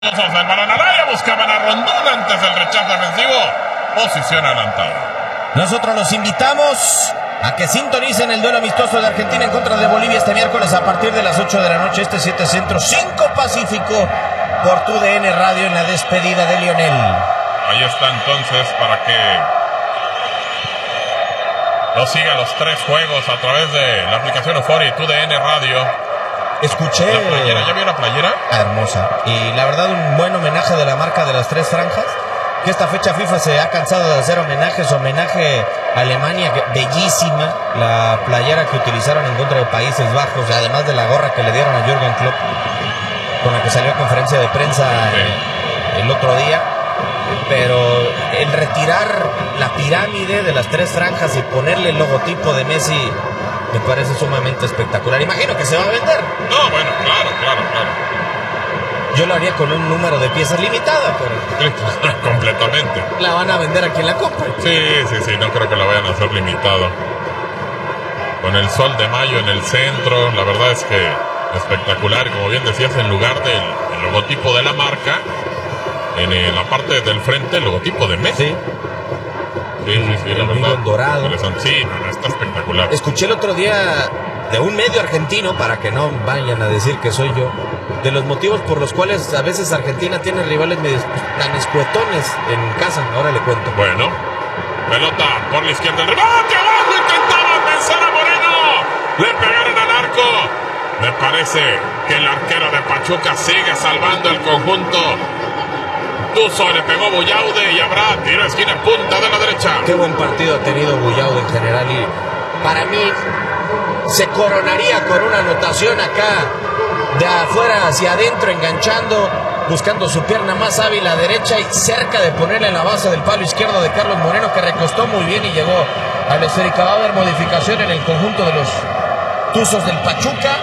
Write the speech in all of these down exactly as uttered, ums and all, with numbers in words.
El balón al área, buscaban a Rondón antes del rechazo defensivo. Posición adelantada. Nosotros los invitamos a que sintonicen el duelo amistoso de Argentina en contra de Bolivia este miércoles a partir de las ocho de la noche, este siete Centro, cinco Pacífico, por tu D N Radio en la despedida de Lionel. Ahí está entonces para que nos siga los tres juegos a través de la aplicación Euforia y tu D N Radio. Escuché... ¿La playera? ¿Ya vio la playera? Hermosa. Y la verdad, un buen homenaje de la marca de las tres franjas. Que esta fecha FIFA se ha cansado de hacer homenajes. Homenaje a Alemania, bellísima. La playera que utilizaron en contra de Países Bajos, además de la gorra que le dieron a Jürgen Klopp, con la que salió a conferencia de prensa sí. el, el otro día. Pero el retirar la pirámide de las tres franjas y ponerle el logotipo de Messi me parece sumamente espectacular. Imagino que se va a vender. No, bueno, claro, claro, claro. Yo lo haría con un número de piezas limitada, pero... completamente. La van a vender a quien la compre. Sí, sí, sí, no creo que la vayan a hacer limitado. Con el sol de mayo en el centro, la verdad es que espectacular. Como bien decías, en lugar del el logotipo de la marca, en el, la parte del frente, el logotipo de Messi. Sí. Sí, sí, sí, la el verdad. dorado. Sí, no, no, está espectacular. Escuché el otro día de un medio argentino, para que no vayan a decir que soy yo, de los motivos por los cuales a veces Argentina tiene rivales medio tan escuetones en casa. Ahora le cuento. Bueno, pelota por la izquierda, el rebote abajo, intentaba pensar a Moreno, le pegaron al arco. Me parece que el arquero de Pachuca sigue salvando el conjunto. Tuzo le pegó Buyaude y habrá tiro de esquina punta de la derecha. Qué buen partido ha tenido Buyaude en general y para mí se coronaría con una anotación acá de afuera hacia adentro, enganchando, buscando su pierna más hábil a derecha y cerca de ponerle en la base del palo izquierdo de Carlos Moreno, que recostó muy bien y llegó al esférico. Va a haber modificación en el conjunto de los Tuzos del Pachuca.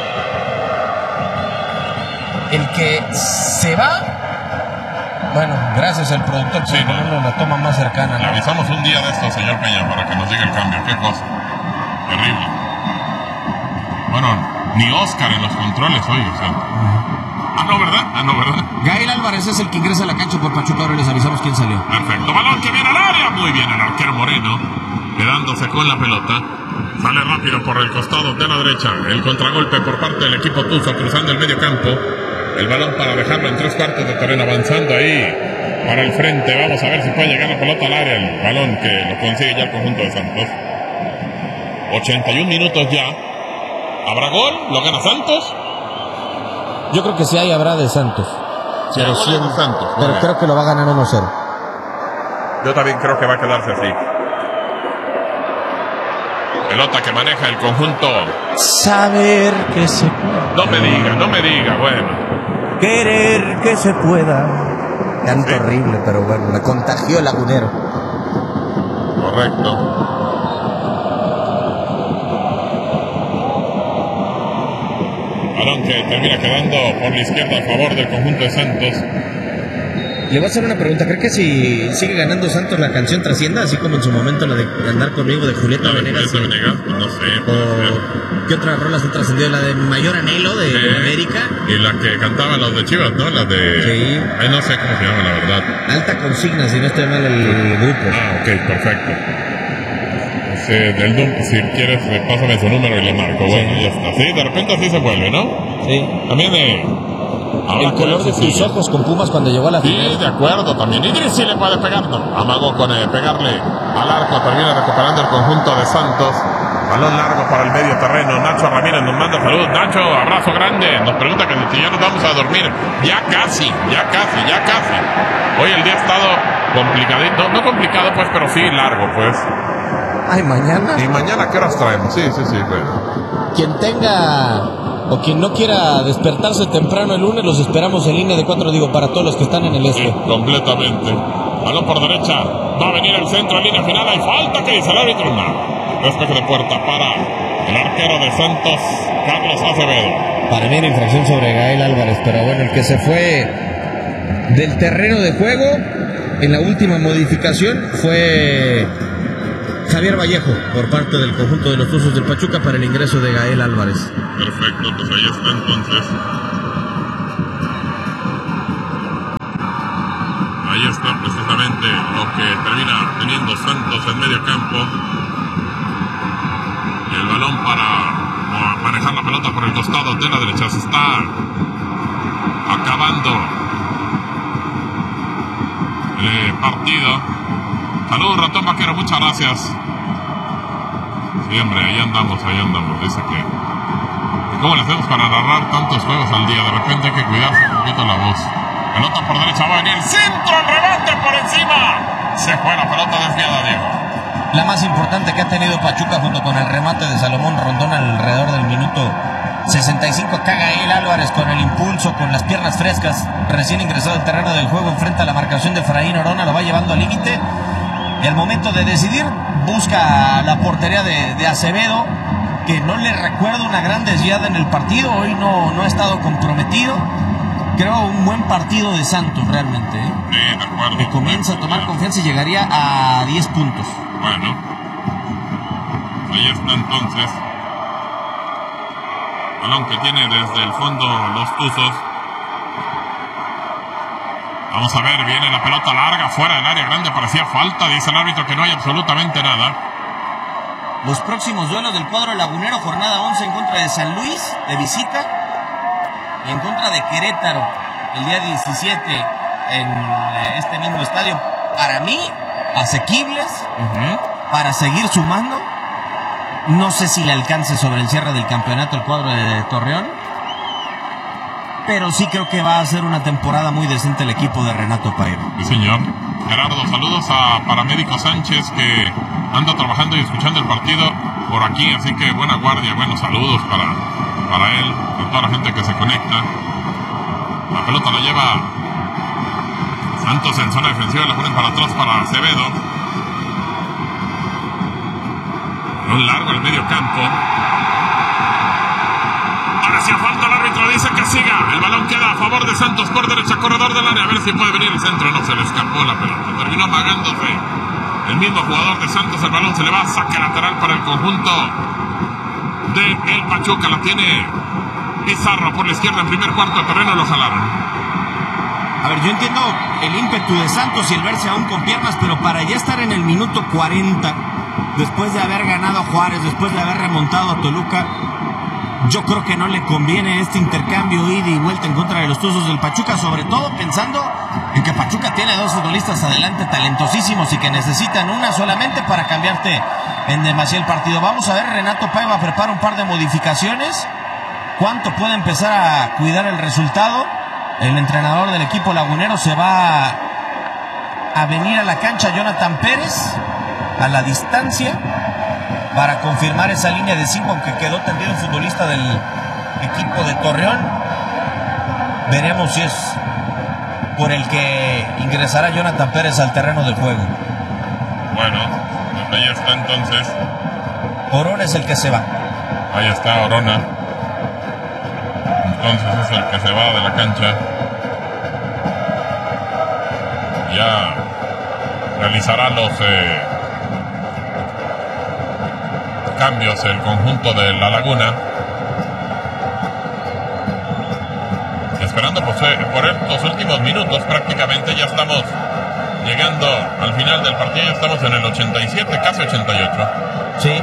El que se va, bueno, gracias al productor, sí, ponerlo la toma más cercana. Le avisamos un día de esto, señor Peña, para que nos diga el cambio. Qué cosa terrible. Bueno, ni Oscar en los controles hoy, o sea. Uh-huh. Ah, no, ¿verdad? Ah, no, ¿verdad? Gael Álvarez es el que ingresa a la cancha por Pachuca. Ahora les avisamos quién salió. Perfecto, balón que viene al área. Muy bien el arquero Moreno, quedándose con la pelota. Sale rápido por el costado de la derecha. El contragolpe por parte del equipo Tuzo, cruzando el medio campo. El balón para dejarlo en tres cuartos de terreno, avanzando ahí para el frente. Vamos a ver si puede llegar la pelota al área. El balón que lo consigue ya el conjunto de Santos. ochenta y un minutos ya. ¿Habrá gol? ¿Lo gana Santos? Yo creo que sí hay, habrá de Santos. Sí, pero sí, de Santos. Pero bueno, creo que lo va a ganar uno cero. Yo también creo que va a quedarse así. Pelota que maneja el conjunto. Saber que se puede. No me diga, no me diga, bueno. Querer que se pueda. Canto sí. horrible, pero bueno, me contagió el lagunero. Correcto. Balón que termina quedando por la izquierda a favor del conjunto de Santos. Le voy a hacer una pregunta. ¿Cree que si sigue ganando Santos la canción trascienda? Así como en su momento la de Andar Conmigo de Julieta no, Venegas. Julieta Venegas, pues no sé. O... ¿Qué otras rolas han trascendido? La de Mayor Anhelo de sí. América. Y la que cantaban los de Chivas, ¿no? La de... Sí. Ay, no sé cómo se llama, la verdad. Alta Consigna, si no estoy mal el, el grupo. Ah, ok, perfecto. Sí, del Dum, si quieres, pásame su número y le marco. Bueno, sí. Ya está. Sí, de repente así se vuelve, ¿no? Sí. También de... El color de tus ojos con Pumas cuando llegó a la final. Sí, de acuerdo también. Idris sí le puede pegar, no. Amagó con eh, pegarle al arco, termina recuperando el conjunto de Santos. Balón largo para el medio terreno. Nacho Ramírez nos manda salud. Nacho, abrazo grande. Nos pregunta que si ya nos vamos a dormir. Ya casi, ya casi, ya casi. Hoy el día ha estado complicadito. No complicado, pues, pero sí largo, pues. Ay, mañana. ¿Y mañana qué horas traemos? Sí, sí, sí, bueno. Quien tenga o quien no quiera despertarse temprano el lunes, los esperamos en línea de cuatro, digo, para todos los que están en el este. Sí, completamente. Balón por derecha. Va a venir el centro, línea final. Hay falta, que dice el árbitro. No. Despeje de puerta para el arquero de Santos, Carlos Acevedo. Para mí era infracción sobre Gael Álvarez, pero bueno, el que se fue del terreno de juego en la última modificación fue Javier Vallejo, por parte del conjunto de los Tuzos del Pachuca, para el ingreso de Gael Álvarez. Perfecto, pues ahí está entonces que termina teniendo Santos en medio campo. El balón para manejar la pelota por el costado de la derecha. Se está acabando el partido. Saludos, Ratón Vaquero, muchas gracias. Sí, hombre, ahí andamos, ahí andamos. Dice que ¿cómo le hacemos para narrar tantos juegos al día? De repente hay que cuidarse un poquito la voz. Pelota por derecha, va a venir el centro, el remate por encima. Se fue la pelota desviada, Diego. La más importante que ha tenido Pachuca junto con el remate de Salomón Rondón alrededor del minuto sesenta y cinco. Gael Álvarez con el impulso, con las piernas frescas, recién ingresado al terreno del juego, enfrenta a la marcación de Efraín Orona, lo va llevando al límite. Y al momento de decidir, busca la portería de, de Acevedo, que no le recuerdo una gran desviada en el partido. Hoy no, no ha estado comprometido. Creo un buen partido de Santos realmente, ¿eh? Sí, de acuerdo. Que comienza a tomar confianza y llegaría a diez puntos. Bueno, ahí está entonces. Balón que tiene desde el fondo los Tuzos. Vamos a ver, viene la pelota larga, fuera del área grande, parecía falta, dice el árbitro que no hay absolutamente nada. Los próximos duelos del cuadro lagunero, jornada once en contra de San Luis, de visita, y en contra de Querétaro, el día diecisiete, en este mismo estadio. Para mí, asequibles, uh-huh. para seguir sumando. No sé si le alcance sobre el cierre del campeonato el cuadro de Torreón, pero sí creo que va a ser una temporada muy decente el equipo de Renato Paiva. Sí, señor. Gerardo, saludos a Paramédico Sánchez, que anda trabajando y escuchando el partido por aquí, así que buena guardia, buenos saludos para, para él, para toda la gente que se conecta. La pelota la lleva Santos en zona defensiva, la ponen para atrás para Acevedo. Un largo al medio campo. Parecía falta, el árbitro dice que siga. El balón queda a favor de Santos por derecha, corredor del área. A ver si puede venir el centro. No, se le escapó la pelota. Terminó amagándose el mismo jugador de Santos. El balón se le va a saque lateral para el conjunto de el Pachuca. La tiene Pizarro por la izquierda en primer cuarto de terreno. Lo jalaron. A ver, yo entiendo el ímpetu de Santos y el verse aún con piernas, pero para ya estar en el minuto cuarenta, después de haber ganado a Juárez, después de haber remontado a Toluca, yo creo que no le conviene este intercambio ida y vuelta en contra de los Tuzos del Pachuca, sobre todo pensando en que Pachuca tiene dos futbolistas adelante talentosísimos y que necesitan una solamente para cambiarte en demasía el partido. Vamos a ver, Renato Paiva prepara un par de modificaciones. ¿Cuánto puede empezar a cuidar el resultado? El entrenador del equipo lagunero se va a venir a la cancha, Jonathan Pérez, a la distancia, para confirmar esa línea de cinco, aunque quedó tendido el futbolista del equipo de Torreón. Veremos si es por el que ingresará Jonathan Pérez al terreno de juego. Bueno, ahí está entonces. Orona es el que se va. Ahí está Orona. Entonces es el que se va de la cancha. Ya realizará los eh, cambios el conjunto de La Laguna, esperando pues, eh, por estos últimos minutos. Prácticamente ya estamos llegando al final del partido, ya estamos en el ochenta y siete, casi ochenta y ocho. Sí,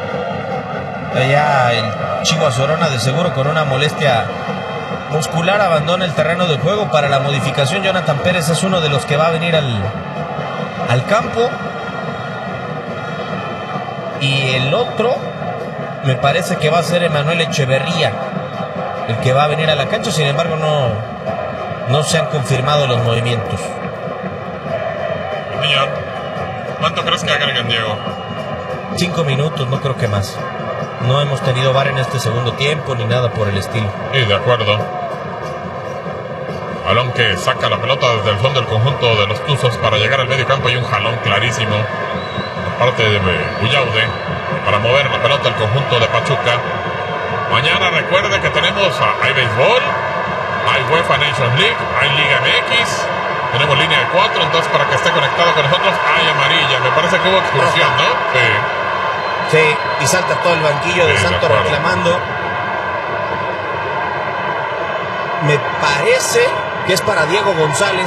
ya el Chivo Sorona de seguro con una molestia muscular abandona el terreno de juego. Para la modificación, Jonathan Pérez es uno de los que va a venir al, al campo. Y el otro me parece que va a ser Emanuel Echeverría el que va a venir a la cancha. Sin embargo, no, no se han confirmado los movimientos. Señor, ¿cuánto crees que agregan, Diego? Cinco minutos, no creo que más. No hemos tenido V A R en este segundo tiempo ni nada por el estilo. Sí, de acuerdo. Balón que saca la pelota desde el fondo del conjunto de los Tuzos para llegar al medio campo, y un jalón clarísimo parte de Bullaude para mover la pelota al conjunto de Pachuca. Mañana recuerde que tenemos a, hay béisbol, hay UEFA Nations League, hay Liga M X, tenemos línea de cuatro, entonces para que esté conectado con nosotros hay amarilla. Me parece que hubo expulsión, ¿no? Sí. Sí, y salta todo el banquillo de sí, Santos de reclamando. Me parece que es para Diego González.